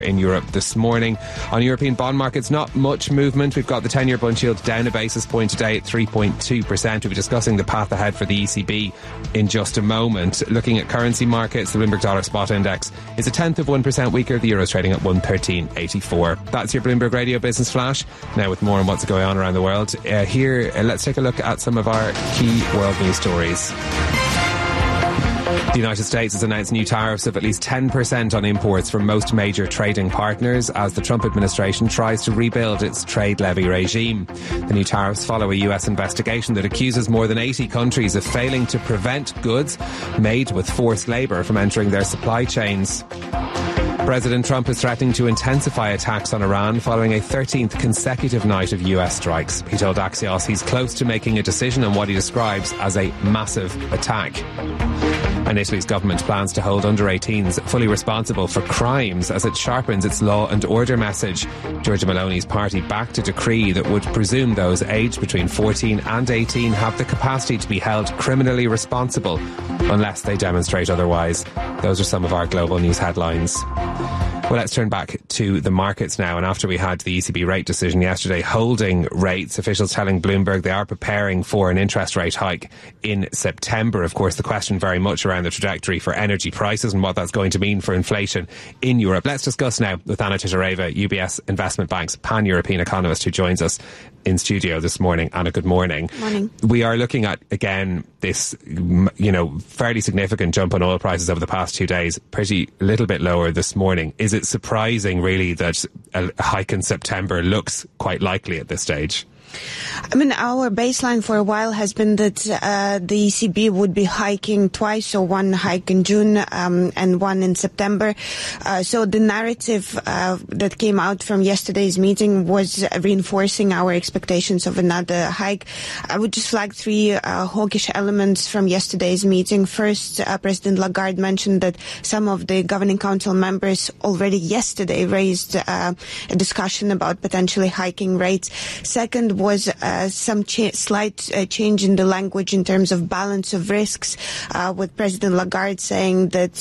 in Europe this morning. On European bond markets, not much movement. We've got the 10-year bund yield down a basis point today at 3.2%. We'll be discussing the path ahead for the ECB in just a moment. Looking at currency markets, the Bloomberg Dollar Spot Index is 0.1% weaker. The euro is trading at 113.84. That's your Bloomberg Radio Business Flash. Now with more on what's going on around the world. Let's take a look at some of our key world news stories. The United States has announced new tariffs of at least 10% on imports from most major trading partners as the Trump administration tries to rebuild its trade levy regime. The new tariffs follow a US investigation that accuses more than 80 countries of failing to prevent goods made with forced labour from entering their supply chains. President Trump is threatening to intensify attacks on Iran following a 13th consecutive night of US strikes. He told Axios he's close to making a decision on what he describes as a massive attack. And Italy's government plans to hold under-18s fully responsible for crimes as it sharpens its law and order message. Giorgia Meloni's party backed a decree that would presume those aged between 14 and 18 have the capacity to be held criminally responsible unless they demonstrate otherwise. Those are some of our global news headlines. Well, let's turn back to the markets now. And after we had the ECB rate decision yesterday holding rates, officials telling Bloomberg they are preparing for an interest rate hike in September. Of course, the question very much around the trajectory for energy prices and what that's going to mean for inflation in Europe. Let's discuss now with Anna Titareva, UBS Investment Bank's pan-European economist, who joins us in studio this morning. Anna, good morning. Morning. We are looking at, again, this, fairly significant jump on oil prices over the past 2 days, pretty little bit lower this morning. Is it surprising, really, that a hike in September looks quite likely at this stage? I mean, our baseline for a while has been that the ECB would be hiking twice, so one hike in June and one in September. So the narrative that came out from yesterday's meeting was reinforcing our expectations of another hike. I would just flag three hawkish elements from yesterday's meeting. First, President Lagarde mentioned that some of the Governing Council members already yesterday raised a discussion about potentially hiking rates. Second was some slight change in the language in terms of balance of risks, with President Lagarde saying that,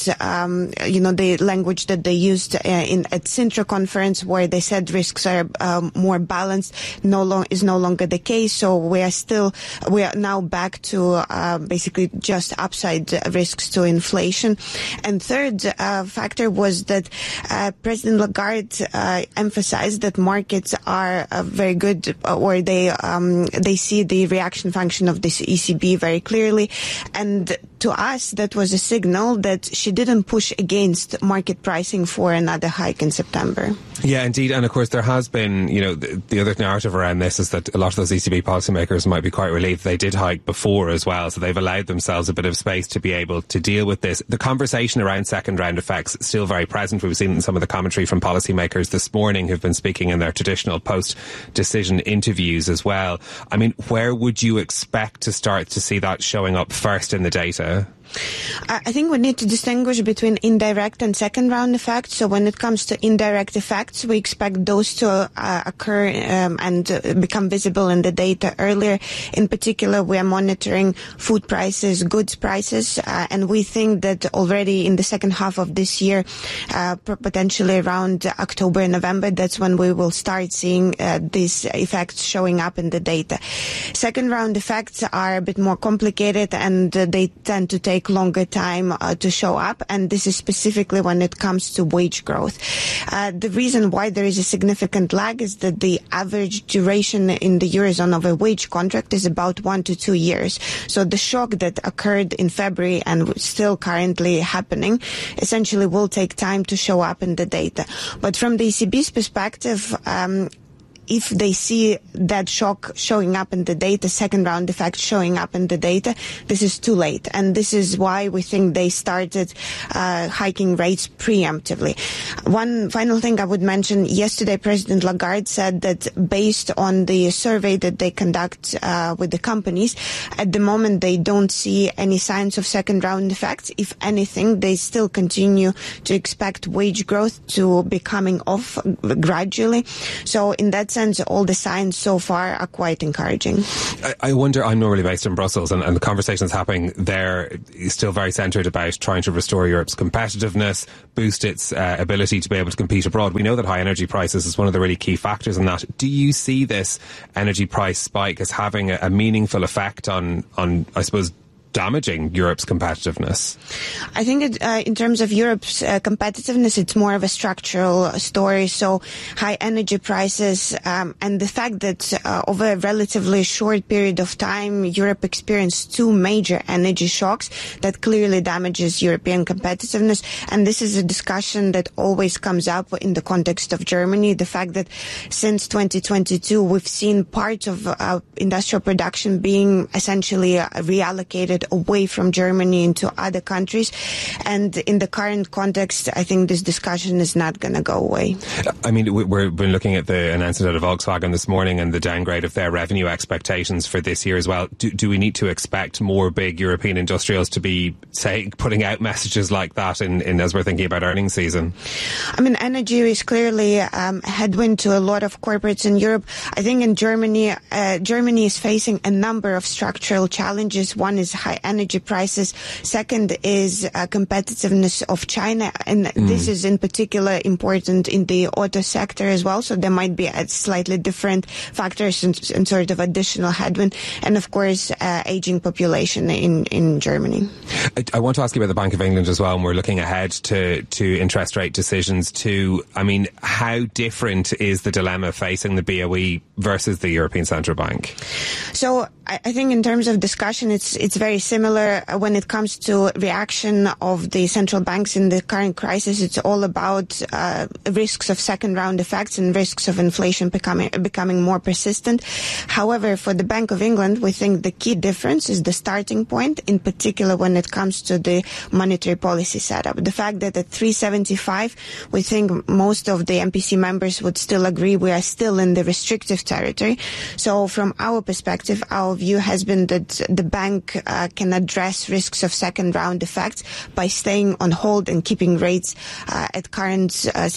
the language that they used at Sintra conference, where they said risks are more balanced, is no longer the case. So we are now back to basically just upside risks to inflation. And third factor was that President Lagarde emphasized that markets are very good, or they see the reaction function of this ECB very clearly. And to us, that was a signal that she didn't push against market pricing for another hike in September. Yeah, indeed. And of course, there has been, the other narrative around this is that a lot of those ECB policymakers might be quite relieved they did hike before as well. So they've allowed themselves a bit of space to be able to deal with this. The conversation around second round effects is still very present. We've seen some of the commentary from policymakers this morning who've been speaking in their traditional post-decision interviews as well. I mean, where would you expect to start to see that showing up first in the data? I think we need to distinguish between indirect and second round effects. So when it comes to indirect effects, we expect those to occur and become visible in the data earlier. In particular, we are monitoring food prices, goods prices, and we think that already in the second half of this year, potentially around October and November, that's when we will start seeing these effects showing up in the data. Second round effects are a bit more complicated, and they tend to take longer time to show up, and this is specifically when it comes to wage growth. The reason why there is a significant lag is that the average duration in the Eurozone of a wage contract is about 1 to 2 years. So the shock that occurred in February and still currently happening essentially will take time to show up in the data. But from the ECB's perspective, if they see that shock showing up in the data, second round effect showing up in the data, this is too late. And this is why we think they started hiking rates preemptively. One final thing I would mention, yesterday President Lagarde said that based on the survey that they conduct with the companies, at the moment they don't see any signs of second round effects. If anything, they still continue to expect wage growth to be coming off gradually. So in that sense, sense, all the signs so far are quite encouraging. I wonder, I'm normally based in Brussels, and the conversations happening there is still very centred about trying to restore Europe's competitiveness, boost its ability to be able to compete abroad. We know that high energy prices is one of the really key factors in that. Do you see this energy price spike as having a meaningful effect on, I suppose, damaging Europe's competitiveness? I think in terms of Europe's competitiveness, it's more of a structural story. So high energy prices and the fact that over a relatively short period of time, Europe experienced two major energy shocks that clearly damages European competitiveness. And this is a discussion that always comes up in the context of Germany. The fact that since 2022, we've seen parts of industrial production being essentially reallocated away from Germany into other countries. And in the current context, I think this discussion is not going to go away. I mean, we've been looking at the announcement out of Volkswagen this morning and the downgrade of their revenue expectations for this year as well. Do we need to expect more big European industrials to be, putting out messages like that in as we're thinking about earnings season? I mean, energy is clearly a headwind to a lot of corporates in Europe. I think in Germany, Germany is facing a number of structural challenges. One is high energy prices. Second is competitiveness of China. And this is in particular important in the auto sector as well. So there might be a slightly different factors and sort of additional headwind. And of course, aging population in Germany. I want to ask you about the Bank of England as well. And we're looking ahead to interest rate decisions too. I mean, how different is the dilemma facing the BOE versus the European Central Bank? So I think in terms of discussion, it's very similar when it comes to reaction of the central banks in the current crisis. It's all about risks of second round effects and risks of inflation becoming more persistent. However, for the Bank of England, we think the key difference is the starting point, in particular when it comes to the monetary policy setup. The fact that at 375, we think most of the MPC members would still agree we are still in the restrictive territory. So from our perspective, our view has been that the bank can address risks of second round effects by staying on hold and keeping rates at current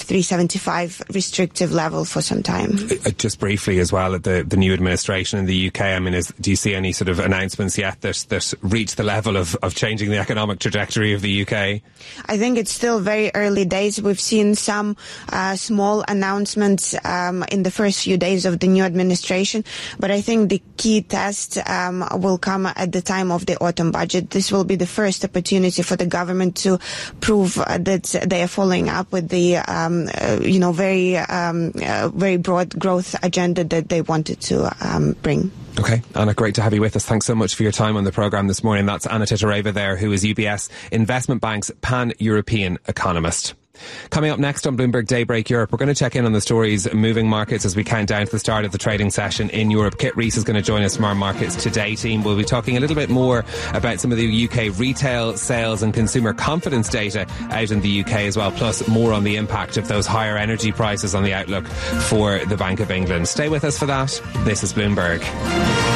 375 restrictive level for some time. Just briefly as well, at the new administration in the UK, I mean, do you see any sort of announcements yet that reach the level of changing the economic trajectory of the UK? I think it's still very early days. We've seen some small announcements in the first few days of the new administration, but I think the key test will come at the time of the autumn budget. This will be the first opportunity for the government to prove that they are following up with the very broad growth agenda that they wanted to bring. Okay, Anna, great to have you with us. Thanks so much for your time on the programme this morning. That's Anna Titareva there, who is UBS Investment Bank's pan-European economist. Coming up next on Bloomberg Daybreak Europe, we're going to check in on the stories moving markets as we count down to the start of the trading session in Europe. Kit Rees is going to join us from our Markets Today team. We'll be talking a little bit more about some of the UK retail sales and consumer confidence data out in the UK as well, plus more on the impact of those higher energy prices on the outlook for the Bank of England. Stay with us for that. This is Bloomberg.